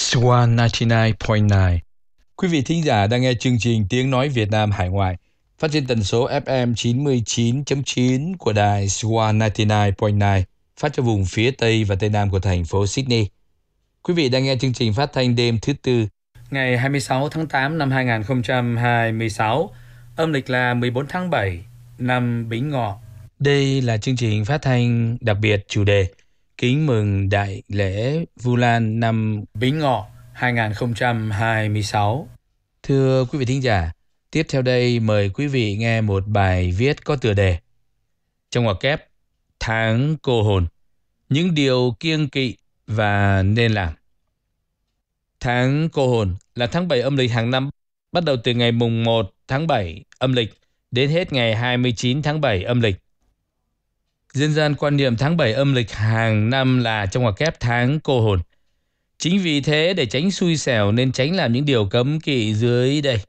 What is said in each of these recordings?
Swan 99.9. Quý vị thính giả đang nghe chương trình Tiếng Nói Việt Nam Hải Ngoại, phát trên tần số FM 99.9 của đài Swan 99.9, phát cho vùng phía Tây và Tây Nam của thành phố Sydney. Quý vị đang nghe chương trình phát thanh đêm thứ Tư, ngày 26 tháng 8 năm 2026, âm lịch là 14 tháng 7 năm Bính Ngọ. Đây là chương trình phát thanh đặc biệt chủ đề Kính mừng Đại lễ Vu Lan năm Bính Ngọ 2026. Thưa quý vị thính giả, tiếp theo đây mời quý vị nghe một bài viết có tựa đề trong ngoặc kép Tháng Cô Hồn, những điều kiêng kỵ và nên làm. Tháng Cô Hồn là tháng 7 âm lịch hàng năm, bắt đầu từ ngày mùng 1 tháng 7 âm lịch đến hết ngày 29 tháng 7 âm lịch. Dân gian quan niệm tháng 7 âm lịch hàng năm là trong ngoặc kép tháng Cô Hồn. Chính vì thế, để tránh xui xẻo nên tránh làm những điều cấm kỵ dưới đây.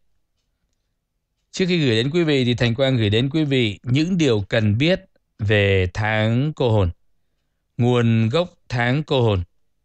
Trước khi gửi đến quý vị thì Thành Quang gửi đến quý vị những điều cần biết về tháng Cô Hồn. Nguồn gốc tháng Cô Hồn.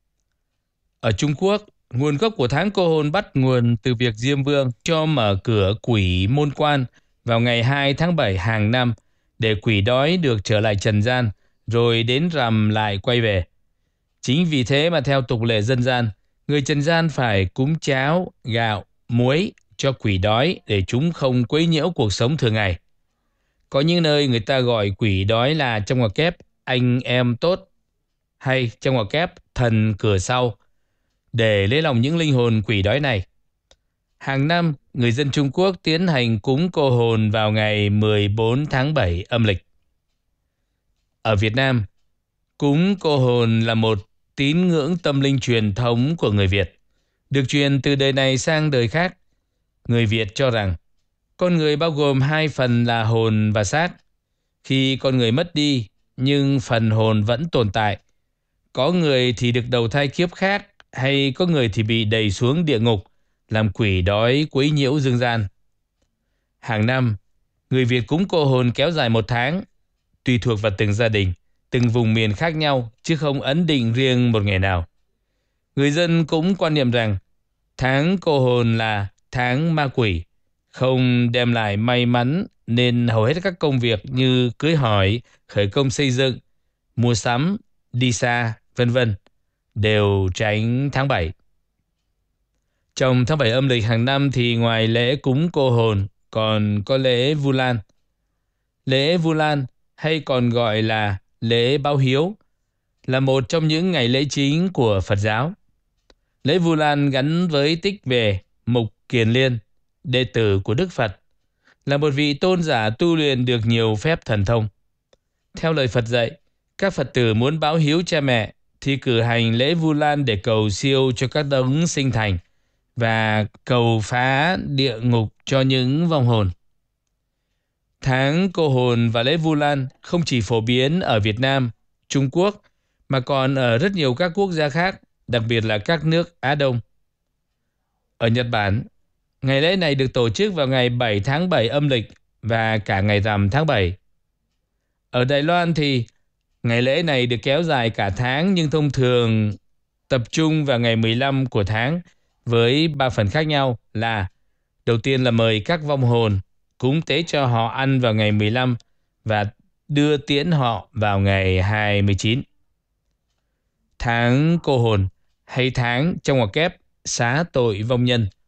Ở Trung Quốc, nguồn gốc của tháng Cô Hồn bắt nguồn từ việc Diêm Vương cho mở cửa quỷ môn quan vào ngày 2 tháng 7 hàng năm để quỷ đói được trở lại trần gian, rồi đến rằm lại quay về. Chính vì thế mà theo tục lệ dân gian, người trần gian phải cúng cháo, gạo, muối cho quỷ đói để chúng không quấy nhiễu cuộc sống thường ngày. Có những nơi người ta gọi quỷ đói là trong ngoặc kép anh em tốt, hay trong ngoặc kép thần cửa sau, để lấy lòng những linh hồn quỷ đói này. Hàng năm, người dân Trung Quốc tiến hành cúng cô hồn vào ngày 14 tháng 7 âm lịch. Ở Việt Nam, cúng cô hồn là một tín ngưỡng tâm linh truyền thống của người Việt, được truyền từ đời này sang đời khác. Người Việt cho rằng con người bao gồm hai phần là hồn và xác. Khi con người mất đi nhưng phần hồn vẫn tồn tại, có người thì được đầu thai kiếp khác, hay có người thì bị đày xuống địa ngục làm quỷ đói quấy nhiễu dương gian. Hàng năm, người Việt cúng cô hồn kéo dài 1 tháng, tùy thuộc vào từng gia đình, từng vùng miền khác nhau, chứ không ấn định riêng một ngày nào. Người dân cũng quan niệm rằng tháng cô hồn là tháng ma quỷ, không đem lại may mắn, nên hầu hết các công việc như cưới hỏi, khởi công xây dựng, mua sắm, đi xa, vân vân đều tránh tháng 7. Trong tháng 7 âm lịch hàng năm thì ngoài lễ cúng cô hồn còn có lễ Vu Lan. Lễ Vu Lan, hay còn gọi là lễ báo hiếu, là một trong những ngày lễ chính của Phật giáo. Lễ Vu Lan gắn với tích về Mục Kiền Liên, đệ tử của Đức Phật, là một vị tôn giả tu luyện được nhiều phép thần thông. Theo lời Phật dạy, các Phật tử muốn báo hiếu cha mẹ thì cử hành lễ Vu Lan để cầu siêu cho các đấng sinh thành và cầu phá địa ngục cho những vong hồn. Tháng cô hồn và lễ Vu Lan không chỉ phổ biến ở Việt Nam, Trung Quốc, mà còn ở rất nhiều các quốc gia khác, đặc biệt là các nước Á Đông. Ở Nhật Bản, ngày lễ này được tổ chức vào ngày 7 tháng 7 âm lịch và cả ngày rằm tháng 7. Ở Đài Loan thì ngày lễ này được kéo dài cả tháng, nhưng thông thường tập trung vào ngày 15 của tháng với 3 phần khác nhau là: đầu tiên là mời các vong hồn, cúng tế cho họ ăn vào ngày 15 và đưa tiễn họ vào ngày 29. Tháng cô hồn, hay tháng trong ngoặc kép xá tội vong nhân,